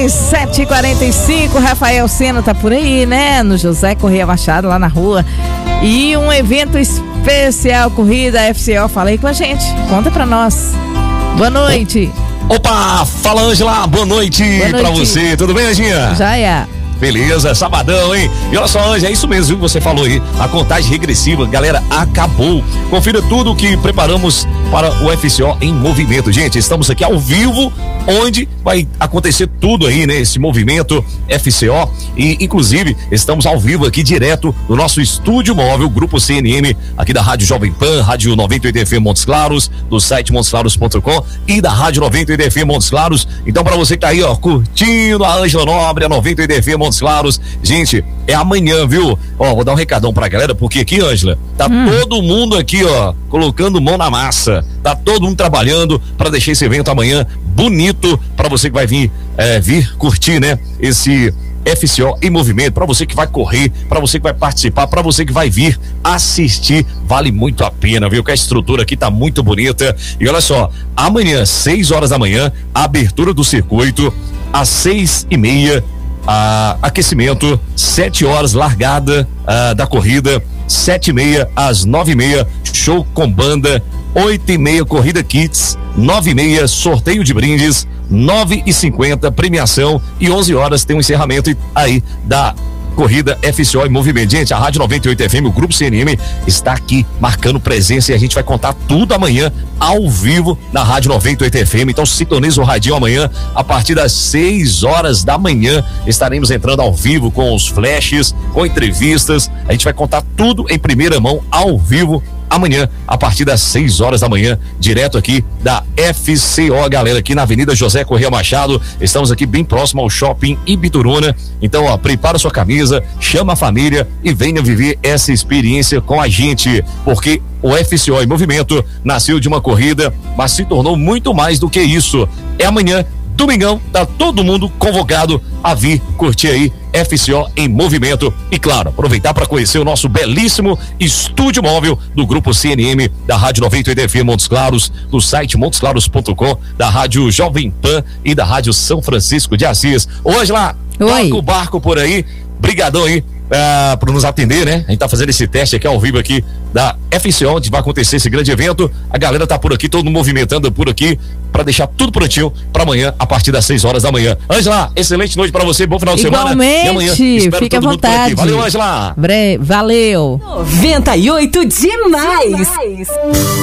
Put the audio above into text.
bem, 7h45, Rafael Sena tá por aí, né? No José Correia Machado, lá na rua. E um evento especial, corrida FCO, fala aí com a gente, conta pra nós. Boa noite. Opa, fala Ângela, boa noite pra você, tudo bem, Anjinha? Já é. Beleza, sabadão, hein? E olha só, Ângela, é isso mesmo que você falou aí, a contagem regressiva, galera, acabou. Confira tudo o que preparamos para o FCO em movimento. Gente, estamos aqui ao vivo, onde vai acontecer tudo aí, né? Esse movimento FCO e, inclusive, estamos ao vivo aqui direto do nosso estúdio móvel, Grupo CNM, aqui da Rádio Jovem Pan, Rádio 98 FM Montes Claros, do site montesclaros.com e da Rádio 98 FM Montes Claros. Então, para você que tá aí, ó, curtindo a Ângela Nobre, a 98 FM Montes Claros, gente, é amanhã, viu? Ó, vou dar um recadão pra galera, porque aqui, Ângela, tá todo mundo aqui, ó, colocando mão na massa, tá todo mundo trabalhando para deixar esse evento amanhã bonito para você que vai vir curtir, né? Esse FCO em movimento, para você que vai correr, para você que vai participar, para você que vai vir assistir, vale muito a pena, viu? Que a estrutura aqui tá muito bonita. E olha só, amanhã, 6 horas da manhã, a abertura do circuito, às 6h30, aquecimento, 7 horas, largada da corrida, 7h30 às 9h30, show com banda, 8h30, corrida kits, 9h30, sorteio de brindes, 9h50, premiação e 11 horas tem um encerramento aí da corrida FCO em movimento. Gente, a Rádio 98 FM, o Grupo CNM, está aqui marcando presença e a gente vai contar tudo amanhã ao vivo na Rádio 98 FM. Então sintoniza o radinho amanhã a partir das 6 horas da manhã. Estaremos entrando ao vivo com os flashes, com entrevistas. A gente vai contar tudo em primeira mão ao vivo amanhã, a partir das 6 horas da manhã, direto aqui da FCO, galera, aqui na Avenida José Correia Machado. Estamos aqui bem próximo ao Shopping Ibituruna. Então, ó, prepara sua camisa, chama a família e venha viver essa experiência com a gente, porque o FCO em movimento nasceu de uma corrida, mas se tornou muito mais do que isso. É amanhã, domingão, tá todo mundo convocado a vir curtir aí FCO em movimento e, claro, aproveitar para conhecer o nosso belíssimo estúdio móvel do Grupo CNM, da Rádio 98 FM Montes Claros, do site montesclaros.com, da Rádio Jovem Pan e da Rádio São Francisco de Assis. Hoje lá, toca o barco por aí, brigadão aí por nos atender, né? A gente tá fazendo esse teste aqui ao vivo aqui da FCO, onde vai acontecer esse grande evento. A galera tá por aqui, todo mundo movimentando por aqui para deixar tudo prontinho para amanhã a partir das 6 horas da manhã. Ângela, excelente noite para você, bom final de semana. Igualmente, e amanhã fica à vontade. Valeu, Ângela. Valeu. 98 demais.